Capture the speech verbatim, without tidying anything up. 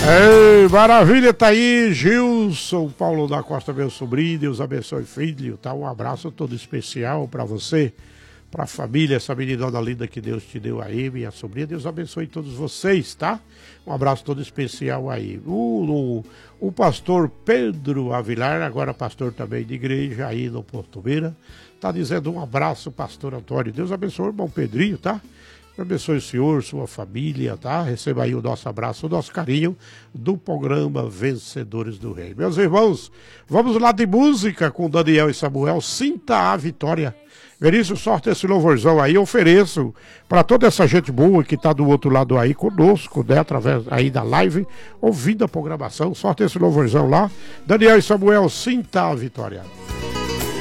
Ei, maravilha, tá aí, Gilson Paulo da Costa, meu sobrinho, Deus abençoe, filho, tá? Um abraço todo especial pra você, pra família, essa meninona linda que Deus te deu aí, minha sobrinha, Deus abençoe todos vocês, tá? Um abraço todo especial aí. O, o, o pastor Pedro Avilar, agora pastor também de igreja aí no Porto Beira, tá dizendo um abraço, pastor Antônio, Deus abençoe o irmão Pedrinho, tá? Abençoe o senhor, sua família, tá? Receba aí o nosso abraço, o nosso carinho do programa Vencedores do Rei. Meus irmãos, vamos lá de música com Daniel e Samuel, Sinta a Vitória. Veríssimo, sorte esse louvorzão aí, ofereço para toda essa gente boa que tá do outro lado aí conosco, né? Através aí da live, ouvindo a programação, sorte esse louvorzão lá. Daniel e Samuel, Sinta a Vitória.